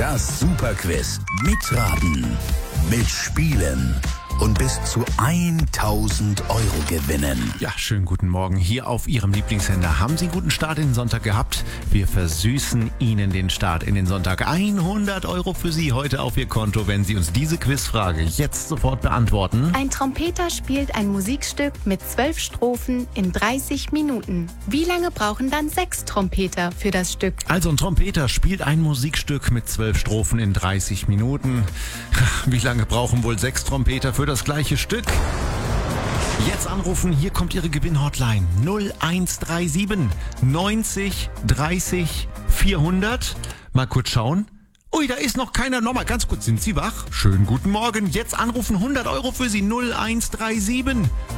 Das Superquiz. Mitraten, mitspielen und bis zu 1.000 Euro gewinnen. Ja, schönen guten Morgen hier auf Ihrem Lieblingssender. Haben Sie einen guten Start in den Sonntag gehabt? Wir versüßen Ihnen den Start in den Sonntag. 100 Euro für Sie heute auf Ihr Konto, wenn Sie uns diese Quizfrage jetzt sofort beantworten. Ein Trompeter spielt ein Musikstück mit 12 Strophen in 30 Minuten. Wie lange brauchen dann 6 Trompeter für das Stück? Also ein Trompeter spielt ein Musikstück mit 12 Strophen in 30 Minuten. Wie lange brauchen wohl 6 Trompeter für das gleiche Stück? Jetzt anrufen, hier kommt Ihre Gewinnhotline 0137 90 30 400. Mal kurz schauen. Ui, da ist noch keiner. Nochmal ganz kurz, sind Sie wach? Schönen guten Morgen. Jetzt anrufen, 100 Euro für Sie. 0137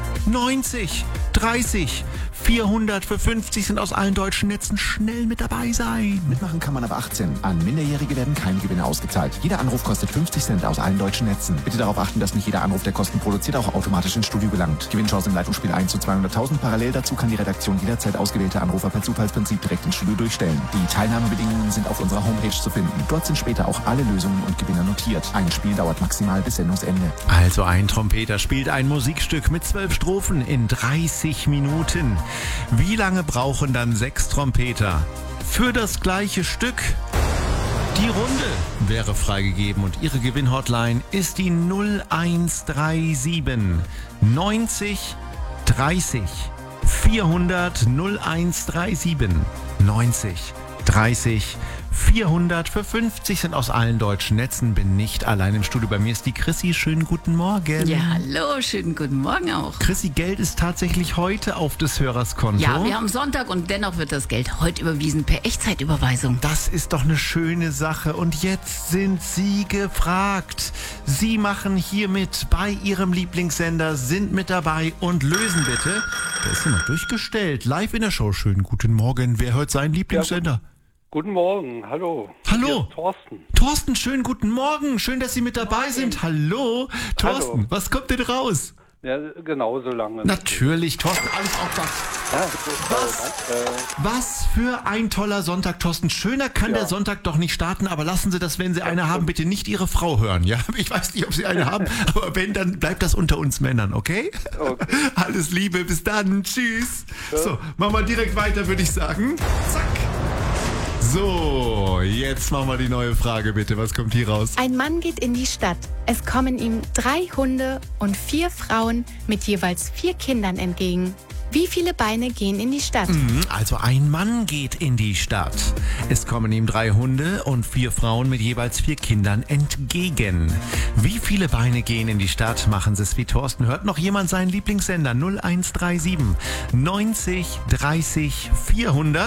90 30 400 für 50 sind aus allen deutschen Netzen. Schnell mit dabei sein. Mitmachen kann man ab 18. An Minderjährige werden keine Gewinne ausgezahlt. Jeder Anruf kostet 50 Cent aus allen deutschen Netzen. Bitte darauf achten, dass nicht jeder Anruf, der Kosten produziert, auch automatisch ins Studio gelangt. Gewinnchance im Leitungsspiel 1 zu 200.000. Parallel dazu kann die Redaktion jederzeit ausgewählte Anrufer per Zufallsprinzip direkt ins Studio durchstellen. Die Teilnahmebedingungen sind auf unserer Homepage zu finden. Dort sind später auch alle Lösungen und Gewinner notiert. Ein Spiel dauert maximal bis Sendungsende. Also ein Trompeter spielt ein Musikstück mit 12 Strophen in 30 Minuten. Wie lange brauchen dann 6 Trompeter für das gleiche Stück? Die Runde wäre freigegeben und Ihre Gewinnhotline ist die 0137 90 30 400 0137 90 30 400 für 50 sind aus allen deutschen Netzen. Bin nicht allein im Studio. Bei mir ist die Chrissy. Schönen guten Morgen. Ja, hallo, schönen guten Morgen auch. Chrissy, Geld ist tatsächlich heute auf des Hörers Konto. Ja, wir haben Sonntag und dennoch wird das Geld heute überwiesen per Echtzeitüberweisung. Das ist doch eine schöne Sache. Und jetzt sind Sie gefragt. Sie machen hier mit bei Ihrem Lieblingssender, sind mit dabei und lösen bitte. Da ist jemand durchgestellt. Live in der Show. Schönen guten Morgen. Wer hört seinen Lieblingssender? Guten Morgen, hallo. Hallo. Hier ist Thorsten. Thorsten, schönen guten Morgen. Schön, dass Sie mit dabei sind. Hallo. Thorsten, Hallo. Was kommt denn raus? Ja, genauso lange. Natürlich, Thorsten, alles auf das. Ja, Was für ein toller Sonntag, Thorsten. Schöner kann der Sonntag doch nicht starten, aber lassen Sie das, wenn Sie eine haben, bitte nicht Ihre Frau hören, ja? Ich weiß nicht, ob Sie eine haben, aber wenn, dann bleibt das unter uns Männern, okay? Okay. Alles Liebe, bis dann, tschüss. So, machen wir direkt weiter, würde ich sagen. Zack. So, jetzt machen wir die neue Frage, bitte. Was kommt hier raus? Ein Mann geht in die Stadt. Es kommen ihm 3 Hunde und 4 Frauen mit jeweils 4 Kindern entgegen. Wie viele Beine gehen in die Stadt? Also ein Mann geht in die Stadt. Es kommen ihm 3 Hunde und 4 Frauen mit jeweils 4 Kindern entgegen. Wie viele Beine gehen in die Stadt? Machen Sie es wie Thorsten. Hört noch jemand seinen Lieblingssender? 0137 90 30 400.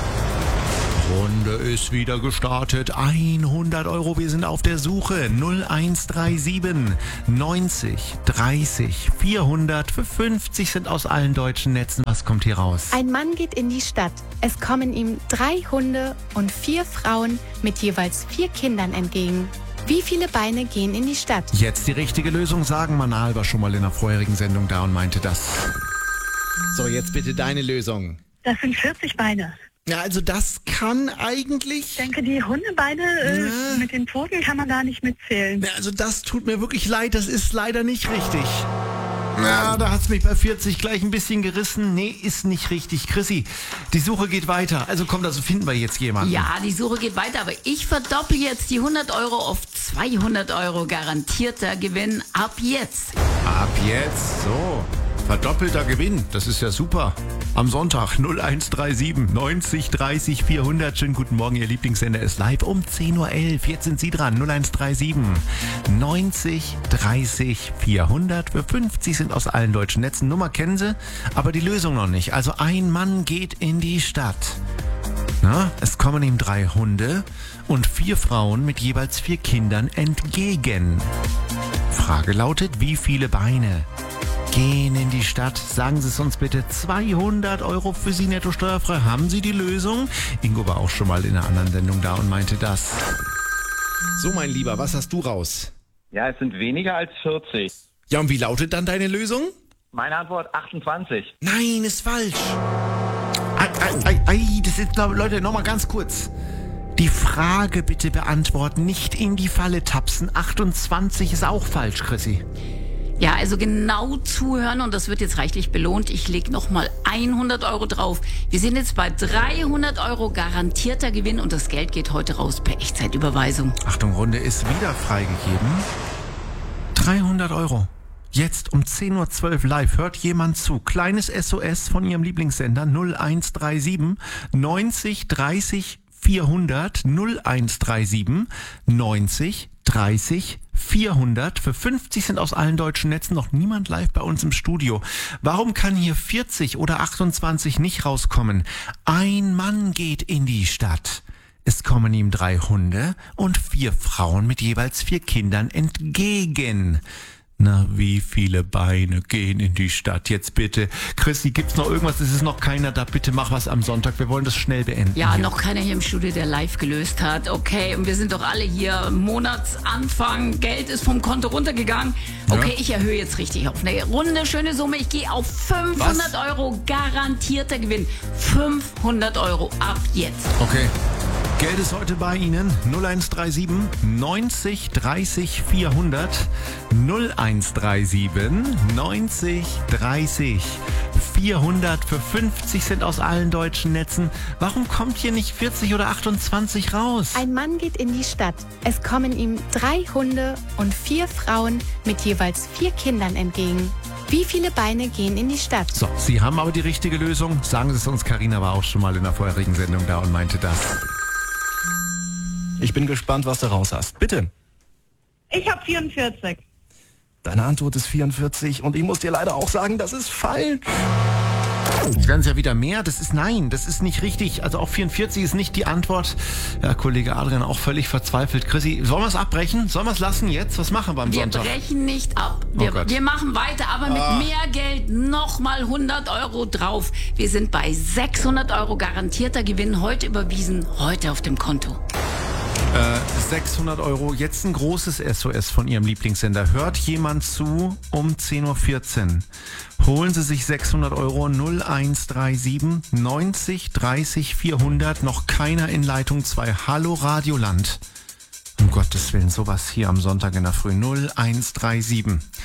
Runde ist wieder gestartet. 100 Euro, wir sind auf der Suche. 0137 90 30 400 für 50 sind aus allen deutschen Netzen. Was kommt hier raus? Ein Mann geht in die Stadt. Es kommen ihm 3 Hunde und 4 Frauen mit jeweils 4 Kindern entgegen. Wie viele Beine gehen in die Stadt? Jetzt die richtige Lösung sagen. Manal war schon mal in der vorherigen Sendung da und meinte das. So, jetzt bitte deine Lösung. Das sind 40 Beine. Ja, also das kann eigentlich... Ich denke, die Hundebeine mit den Pfoten kann man da nicht mitzählen. Ja, also das tut mir wirklich leid, das ist leider nicht richtig. Ja, da hat's mich bei 40 gleich ein bisschen gerissen. Nee, ist nicht richtig. Chrissy, die Suche geht weiter. Also kommt, also finden wir jetzt jemanden. Ja, die Suche geht weiter, aber ich verdoppel jetzt die 100 Euro auf 200 Euro garantierter Gewinn ab jetzt. Ab jetzt, so. Verdoppelter Gewinn, das ist ja super. Am Sonntag 0137 90 30 400. Schönen guten Morgen, Ihr Lieblingssender ist live um 10.11 Uhr. Jetzt sind Sie dran. 0137 90 30 400 für 50 sind aus allen deutschen Netzen. Nummer kennen Sie, aber die Lösung noch nicht. Also ein Mann geht in die Stadt. Na, es kommen ihm 3 Hunde und 4 Frauen mit jeweils 4 Kindern entgegen. Frage lautet, wie viele Beine gehen in die Stadt? Sagen Sie es uns bitte. 200 Euro für Sie netto steuerfrei. Haben Sie die Lösung? Ingo war auch schon mal in einer anderen Sendung da und meinte das. So, mein Lieber, was hast du raus? Ja, es sind weniger als 40. Ja, und wie lautet dann deine Lösung? Meine Antwort 28. Nein, ist falsch. Das ist, Leute, nochmal ganz kurz. Die Frage bitte beantworten, nicht in die Falle tapsen. 28 ist auch falsch, Chrissy. Ja, also genau zuhören und das wird jetzt reichlich belohnt. Ich lege nochmal 100 Euro drauf. Wir sind jetzt bei 300 Euro garantierter Gewinn und das Geld geht heute raus per Echtzeitüberweisung. Achtung, Runde ist wieder freigegeben. 300 Euro. Jetzt um 10.12 Uhr live hört jemand zu. Kleines SOS von Ihrem Lieblingssender 0137 90 30 400 0137 90 30 400. Für 50 sind aus allen deutschen Netzen noch niemand live bei uns im Studio. Warum kann hier 40 oder 28 nicht rauskommen? Ein Mann geht in die Stadt. Es kommen ihm 3 Hunde und 4 Frauen mit jeweils 4 Kindern entgegen. Na, wie viele Beine gehen in die Stadt? Jetzt bitte. Chrissy, gibt's noch irgendwas? Es ist noch keiner da. Bitte mach was am Sonntag. Wir wollen das schnell beenden. Ja, hier. noch keiner hier im Studio, der live gelöst hat. Okay, und wir sind doch alle hier. Monatsanfang, Geld ist vom Konto runtergegangen. Okay, ich erhöhe jetzt richtig auf eine runde, schöne Summe. Ich gehe auf 500 Euro garantierter Gewinn. 500 Euro ab jetzt. Okay. Geld ist heute bei Ihnen 0137 90 30 400 0137 90 30 400 für 50 sind aus allen deutschen Netzen. Warum kommt hier nicht 40 oder 28 raus? Ein Mann geht in die Stadt. Es kommen ihm 3 Hunde und 4 Frauen mit jeweils 4 Kindern entgegen. Wie viele Beine gehen in die Stadt? So, Sie haben aber die richtige Lösung. Sagen Sie es uns, Carina war auch schon mal in der vorherigen Sendung da und meinte das. Ich bin gespannt, was du raus hast. Bitte. Ich habe 44. Deine Antwort ist 44 und ich muss dir leider auch sagen, das ist falsch. Jetzt werden es ja wieder mehr. Das ist nein, das ist nicht richtig. Also auch 44 ist nicht die Antwort. Ja, Kollege Adrian auch völlig verzweifelt. Chrissy, sollen wir es abbrechen? Sollen wir es lassen jetzt? Was machen wir am Sonntag? Wir brechen nicht ab. Wir machen weiter, aber mit mehr Geld nochmal 100 Euro drauf. Wir sind bei 600 Euro garantierter Gewinn. Heute überwiesen, heute auf dem Konto. 600 Euro, jetzt ein großes SOS von Ihrem Lieblingssender. Hört jemand zu um 10.14 Uhr. Holen Sie sich 600 Euro 0137 90 30 400. Noch keiner in Leitung 2. Hallo Radioland. Um Gottes Willen, sowas hier am Sonntag in der Früh. 0137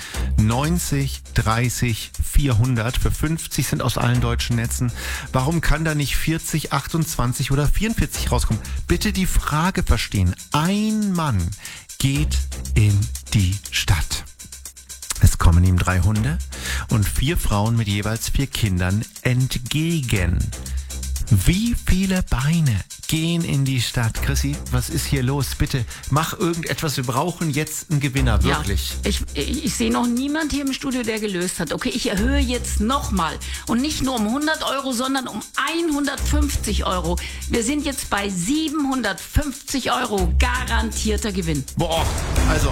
90 30 400. Für 50 sind aus allen deutschen Netzen. Warum kann da nicht 40, 28 oder 44 rauskommen? Bitte die Frage verstehen. Ein Mann geht in die Stadt. Es kommen ihm 3 Hunde und 4 Frauen mit jeweils 4 Kindern entgegen. Wie viele Beine gehen in die Stadt? Chrissy, was ist hier los? Bitte, mach irgendetwas. Wir brauchen jetzt einen Gewinner, wirklich. Ja, ich sehe noch niemand hier im Studio, der gelöst hat. Okay, ich erhöhe jetzt nochmal. Und nicht nur um 100 Euro, sondern um 150 Euro. Wir sind jetzt bei 750 Euro garantierter Gewinn. Boah, also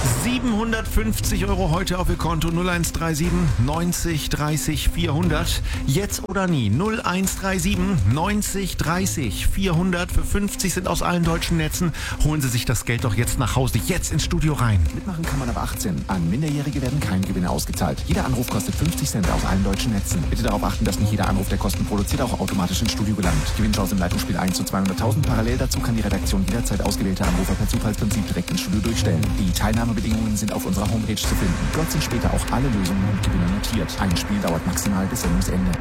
750 Euro heute auf Ihr Konto. 0137 90 30 400. Jetzt oder nie. 0137 90 30 400. Für 50 sind aus allen deutschen Netzen. Holen Sie sich das Geld doch jetzt nach Hause. Jetzt ins Studio rein. Mitmachen kann man ab 18. An Minderjährige werden keine Gewinne ausgezahlt. Jeder Anruf kostet 50 Cent aus allen deutschen Netzen. Bitte darauf achten, dass nicht jeder Anruf, der Kosten produziert, auch automatisch ins Studio gelangt. Gewinnchance im Leitungsspiel 1 zu 200.000. Parallel dazu kann die Redaktion jederzeit ausgewählte Anrufer per Zufallsprinzip direkt ins Studio durchstellen. Die Teilnahmebedingungen sind auf unserer Homepage zu finden. Dort sind später auch alle Lösungen und Gewinne notiert. Ein Spiel dauert maximal bis Sendungsende.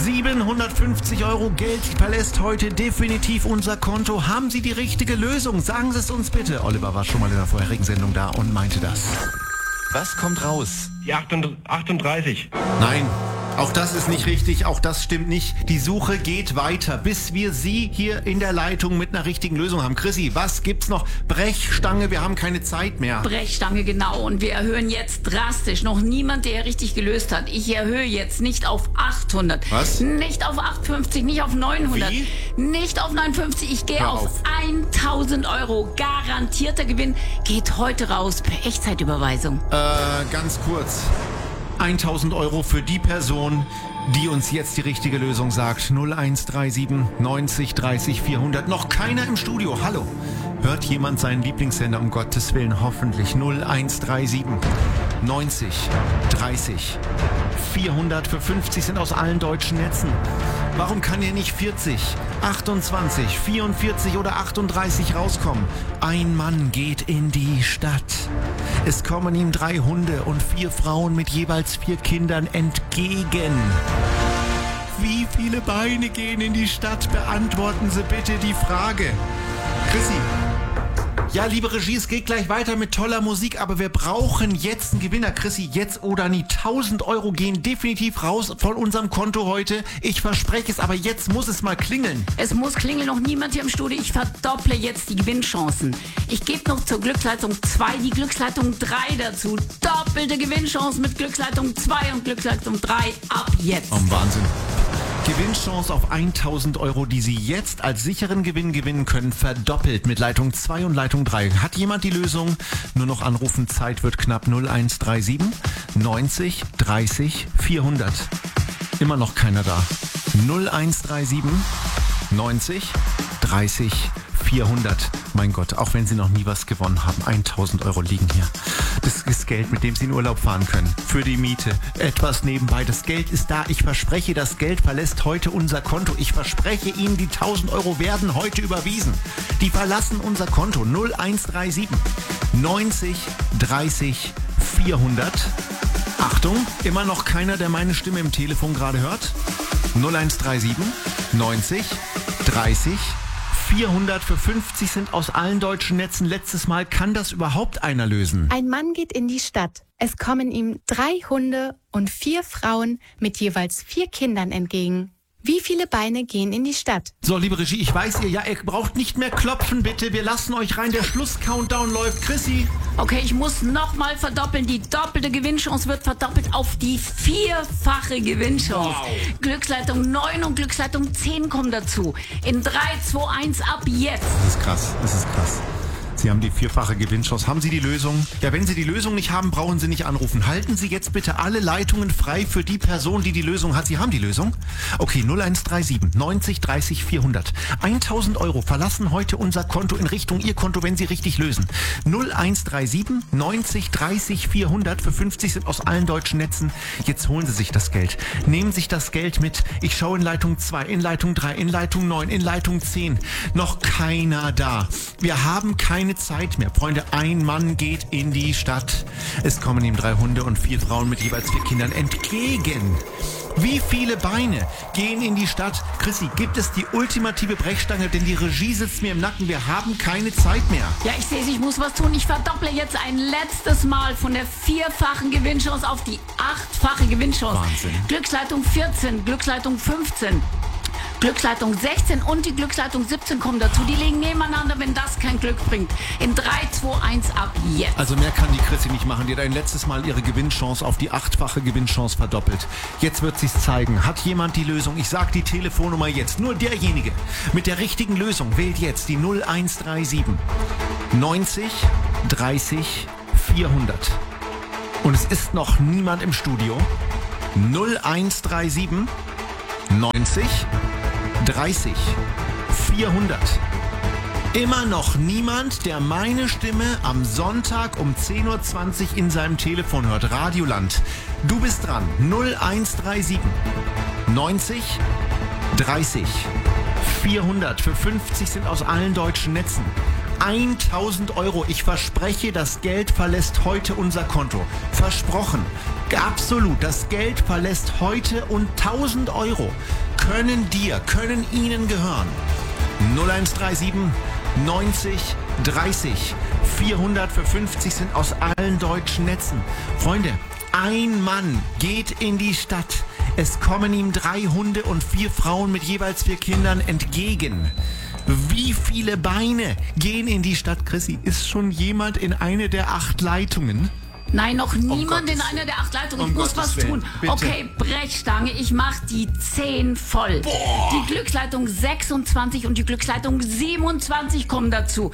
750 Euro Geld verlässt heute definitiv unser Konto. Haben Sie die richtige Lösung? Sagen Sie es uns bitte. Oliver war schon mal in der vorherigen Sendung da und meinte das. Was kommt raus? Die 38. Nein. Auch das ist nicht richtig, auch das stimmt nicht. Die Suche geht weiter, bis wir Sie hier in der Leitung mit einer richtigen Lösung haben. Chrissy, was gibt's noch? Brechstange, wir haben keine Zeit mehr. Brechstange, genau. Und wir erhöhen jetzt drastisch. Noch niemand, der richtig gelöst hat. Ich erhöhe jetzt nicht auf 800. Was? Nicht auf 850, nicht auf 900. Wie? Nicht auf 950. Ich gehe auf 1000 Euro. Garantierter Gewinn geht heute raus per Echtzeitüberweisung. Ganz kurz. 1000 Euro für die Person, die uns jetzt die richtige Lösung sagt. 0137 90 30 400. Noch keiner im Studio. Hallo. Hört jemand seinen Lieblingssender? Um Gottes Willen, hoffentlich. 0137 90 30 400 für 50 sind aus allen deutschen Netzen. Warum kann hier nicht 40, 28, 44 oder 38 rauskommen? Ein Mann geht in die Stadt. Es kommen ihm 3 Hunde und 4 Frauen mit jeweils 4 Kindern entgegen. Wie viele Beine gehen in die Stadt? Beantworten Sie bitte die Frage. Chrissy. Ja, liebe Regie, es geht gleich weiter mit toller Musik, aber wir brauchen jetzt einen Gewinner. Chrissy, jetzt oder nie. 1000 Euro gehen definitiv raus von unserem Konto heute. Ich verspreche es, aber jetzt muss es mal klingeln. Es muss klingeln, noch niemand hier im Studio. Ich verdopple jetzt die Gewinnchancen. Ich gebe noch zur Glücksleitung 2 die Glücksleitung 3 dazu. Doppelte Gewinnchance mit Glücksleitung 2 und Glücksleitung 3 ab jetzt. Oh, Wahnsinn. Gewinnchance auf 1000 Euro, die Sie jetzt als sicheren Gewinn gewinnen können, verdoppelt mit Leitung 2 und Leitung 3. Hat jemand die Lösung? Nur noch anrufen, Zeit wird knapp. 0137 90 30 400. Immer noch keiner da. 0137 90 30 400. Mein Gott, auch wenn Sie noch nie was gewonnen haben, 1000 Euro liegen hier. Das ist Geld, mit dem Sie in Urlaub fahren können. Für die Miete, etwas nebenbei. Das Geld ist da. Ich verspreche, das Geld verlässt heute unser Konto. Ich verspreche Ihnen, die 1000 Euro werden heute überwiesen. Die verlassen unser Konto. 0137 90 30 400. Achtung, immer noch keiner, der meine Stimme im Telefon gerade hört. 0137 90 30 400 für 50 sind aus allen deutschen Netzen. Letztes Mal, kann das überhaupt einer lösen? Ein Mann geht in die Stadt. Es kommen ihm 3 Hunde und 4 Frauen mit jeweils 4 Kindern entgegen. Wie viele Beine gehen in die Stadt? So, liebe Regie, ich weiß ihr braucht nicht mehr klopfen, bitte. Wir lassen euch rein. Der Schluss-Countdown läuft. Chrissy. Okay, ich muss nochmal verdoppeln. Die doppelte Gewinnchance wird verdoppelt auf die 4-fache Gewinnchance. Wow. Glücksleitung 9 und Glücksleitung 10 kommen dazu. In 3, 2, 1 ab jetzt. Das ist krass, das ist krass. Sie haben die 4-fache Gewinnchance. Haben Sie die Lösung? Ja, wenn Sie die Lösung nicht haben, brauchen Sie nicht anrufen. Halten Sie jetzt bitte alle Leitungen frei für die Person, die die Lösung hat. Sie haben die Lösung? Okay, 0137 90 30 400. 1000 Euro verlassen heute unser Konto in Richtung Ihr Konto, wenn Sie richtig lösen. 0137 90 30 400 für 50 sind aus allen deutschen Netzen. Jetzt holen Sie sich das Geld. Nehmen sich das Geld mit. Ich schaue in Leitung 2, in Leitung 3, in Leitung 9, in Leitung 10. Noch keiner da. Wir haben keine Zeit mehr. Freunde, ein Mann geht in die Stadt. Es kommen ihm 3 Hunde und 4 Frauen mit jeweils 4 Kindern entgegen. Wie viele Beine gehen in die Stadt? Chrissy, gibt es die ultimative Brechstange? Denn die Regie sitzt mir im Nacken. Wir haben keine Zeit mehr. Ja, ich sehe es, ich muss was tun. Ich verdopple jetzt ein letztes Mal von der 4-fachen Gewinnchance auf die 8-fache Gewinnchance. Wahnsinn. Glücksleitung 14, Glücksleitung 15. Glücksleitung 16 und die Glücksleitung 17 kommen dazu. Die liegen nebeneinander, wenn das kein Glück bringt. In 3, 2, 1 ab jetzt. Also mehr kann die Chrissy nicht machen. Die hat ein letztes Mal ihre Gewinnchance auf die 8-fache Gewinnchance verdoppelt. Jetzt wird sie es zeigen. Hat jemand die Lösung? Ich sag die Telefonnummer jetzt. Nur derjenige mit der richtigen Lösung wählt jetzt die 0137 90 30 400. Und es ist noch niemand im Studio. 0137 90 30 400. Immer noch niemand, der meine Stimme am Sonntag um 10.20 Uhr in seinem Telefon hört. Radioland. Du bist dran. 0137 90 30 400. Für 50 sind aus allen deutschen Netzen. 1000 Euro. Ich verspreche, das Geld verlässt heute unser Konto. Versprochen. Absolut. Das Geld verlässt heute und 1000 Euro können Ihnen gehören. 0137 90 30 400 für 50 sind aus allen deutschen Netzen. Freunde, ein Mann geht in die Stadt. Es kommen ihm 3 Hunde und 4 Frauen mit jeweils 4 Kindern entgegen. Wie viele Beine gehen in die Stadt? Chrissy, ist schon jemand in eine der 8 Leitungen? Nein, noch niemand in einer der 8 Leitungen. Ich muss was tun. Bitte. Okay, Brechstange, ich mach die 10 voll. Boah. Die Glücksleitung 26 und die Glücksleitung 27 kommen dazu.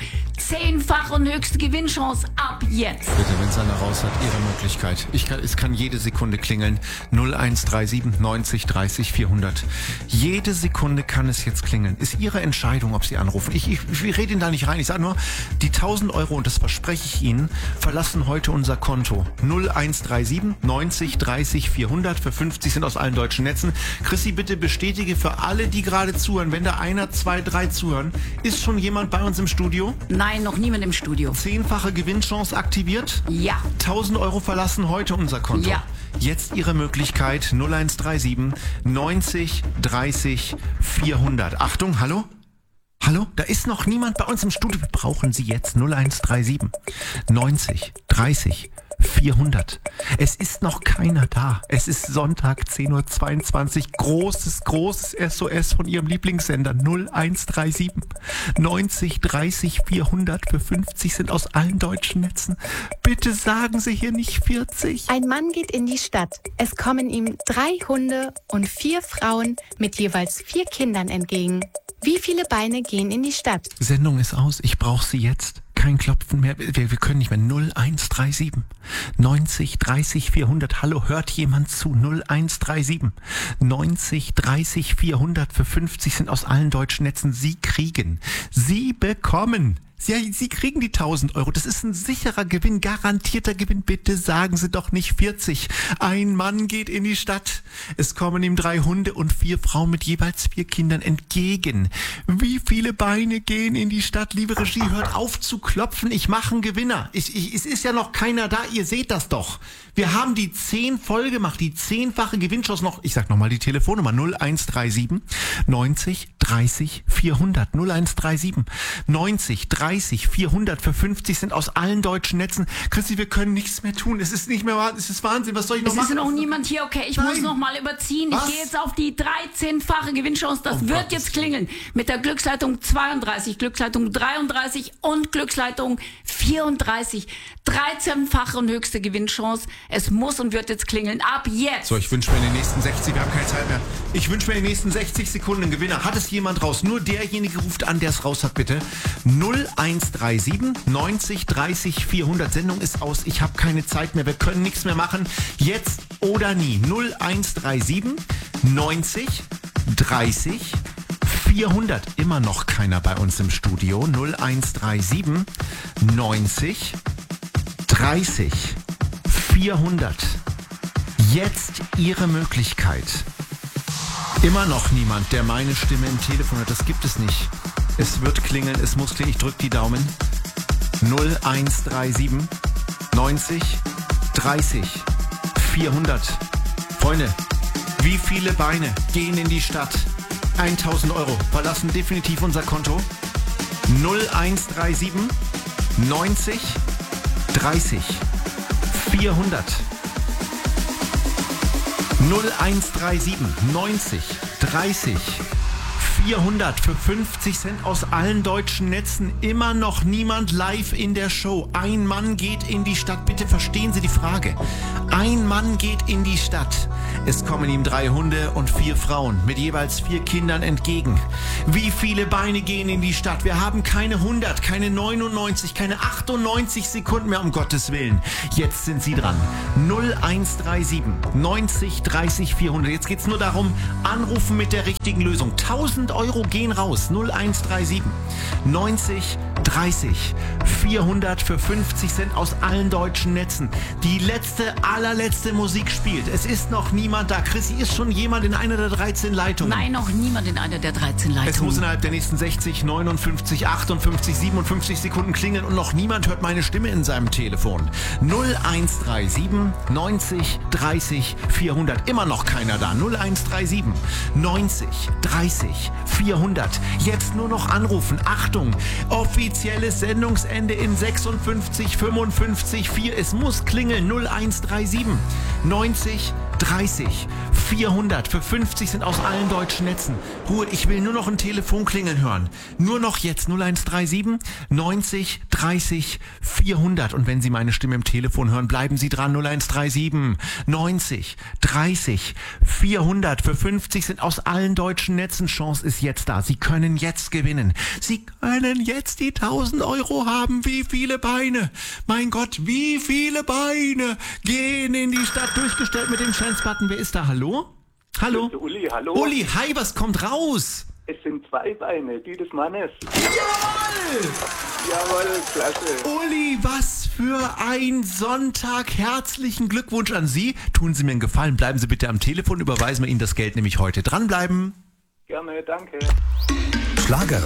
10-fache und höchste Gewinnchance ab jetzt. Bitte, wenn es einer raus hat, Ihre Möglichkeit. Es kann jede Sekunde klingeln. 0137 90 30 400. Jede Sekunde kann es jetzt klingeln. Ist Ihre Entscheidung, ob Sie anrufen. Ich rede Ihnen da nicht rein. Ich sage nur, die 1000 Euro, und das verspreche ich Ihnen, verlassen heute unser Konto. 0137 90 30 400. Für 50 sind aus allen deutschen Netzen. Chrissy, bitte bestätige für alle, die gerade zuhören, wenn da einer, zwei, drei zuhören, ist schon jemand bei uns im Studio? Nein, noch niemand im Studio. 10-fache Gewinnchance aktiviert? Ja. 1000 Euro verlassen heute unser Konto. Ja. Jetzt Ihre Möglichkeit 0137 90 30 400. Achtung, hallo? Hallo? Da ist noch niemand bei uns im Studio. Wir brauchen Sie jetzt 0137 90 30 400. Es ist noch keiner da. Es ist Sonntag 10:22 Uhr. Großes SOS von Ihrem Lieblingssender 0137 90 30 400. Für 50 sind aus allen deutschen Netzen. Bitte sagen Sie hier nicht 40. Ein Mann geht in die Stadt. Es kommen ihm 3 Hunde und 4 Frauen mit jeweils 4 Kindern entgegen. Wie viele Beine gehen in die Stadt? Sendung ist aus. Ich brauche Sie jetzt. Kein Klopfen mehr. Wir können nicht mehr. 0137 90 30 400. Hallo, hört jemand zu? 0137 90 30 400. Für 50 sind aus allen deutschen Netzen. Sie bekommen. Sie kriegen die 1000 Euro. Das ist ein sicherer Gewinn, garantierter Gewinn. Bitte sagen Sie doch nicht 40. Ein Mann geht in die Stadt. Es kommen ihm 3 Hunde und 4 Frauen mit jeweils 4 Kindern entgegen. Wie viele Beine gehen in die Stadt? Liebe Regie, hört auf zu klopfen. Ich mache einen Gewinner. Es ist ja noch keiner da. Ihr seht das doch. Wir haben die 10 voll gemacht, die 10-fache Gewinnchance noch. Ich sag nochmal die Telefonnummer 0137 90 30 400. 0137 90 30 400. Für 50 sind aus allen deutschen Netzen. Christi, wir können nichts mehr tun. Es ist nicht mehr wahr. Es ist Wahnsinn. Was soll ich noch machen? Es ist noch niemand hier. Okay, ich muss noch mal überziehen. Was? Ich gehe jetzt auf die 13-fache Gewinnchance. Das wird jetzt klingeln. Mit der Glücksleitung 32, Glücksleitung 33 und Glücksleitung 34. 13-fache und höchste Gewinnchance. Es muss und wird jetzt klingeln. Ab jetzt. So, ich wünsche mir in den nächsten 60, wir haben keine Zeit mehr. Ich wünsche mir in den nächsten 60 Sekunden einen Gewinner. Hat es jemand raus? Nur derjenige ruft an, der es raus hat, bitte. 0137 90 30 400. Sendung ist aus. Ich habe keine Zeit mehr. Wir können nichts mehr machen. Jetzt oder nie. 0137 90 30 400. Immer noch keiner bei uns im Studio. 0137 90 30 400. Jetzt Ihre Möglichkeit. Immer noch niemand, der meine Stimme im Telefon hat. Das gibt es nicht. Es wird klingeln, es muss klingeln. Ich drücke die Daumen. 0137 90 30 400. Freunde, wie viele Beine gehen in die Stadt? 1000 Euro verlassen definitiv unser Konto. 0137 90 30 400. 0137 90 30 400. Für 50 Cent aus allen deutschen Netzen. Immer noch niemand live in der Show. Ein Mann geht in die Stadt. Bitte verstehen Sie die Frage. Ein Mann geht in die Stadt. Es kommen ihm 3 Hunde und 4 Frauen mit jeweils 4 Kindern entgegen. Wie viele Beine gehen in die Stadt? Wir haben keine 100, keine 99, keine 98 Sekunden mehr, um Gottes Willen. Jetzt sind Sie dran. 0137 90 30 400. Jetzt geht's nur darum, anrufen mit der richtigen Lösung. 1000 Euro gehen raus. 0137 90 30 400. Für 50 Cent aus allen deutschen Netzen. Die allerletzte Musik spielt. Es ist noch niemand da. Chrissy, ist schon jemand in einer der 13 Leitungen? Nein, noch niemand in einer der 13 Leitungen. Es muss innerhalb der nächsten 60, 59, 58, 57 Sekunden klingeln und noch niemand hört meine Stimme in seinem Telefon. 0137 90 30 400. Immer noch keiner da. 0137 90 30 400. Jetzt nur noch anrufen. Achtung, offizielles Sendungsende in 56, 55, 4. Es muss klingeln. 0137 90 30, 400. Für 50 sind aus allen deutschen Netzen. Ruhe, ich will nur noch ein Telefon klingeln hören. Nur noch jetzt 0137 90 30 400. Und wenn Sie meine Stimme im Telefon hören, bleiben Sie dran. 0137 90 30 400. Für 50 sind aus allen deutschen Netzen. Chance ist jetzt da. Sie können jetzt gewinnen. Sie können jetzt die 1000 Euro haben. Wie viele Beine? Mein Gott, wie viele Beine gehen in die Stadt? Durchgestellt mit dem Chance-Button. Wer ist da? Hallo? Hallo? Uli, hallo? Uli, hi, was kommt raus? Es sind 2 Beine, die des Mannes. Jawohl! Jawohl, klasse. Uli, was für ein Sonntag. Herzlichen Glückwunsch an Sie. Tun Sie mir einen Gefallen, bleiben Sie bitte am Telefon, überweisen wir Ihnen das Geld nämlich heute. Dranbleiben. Gerne, danke. Schlager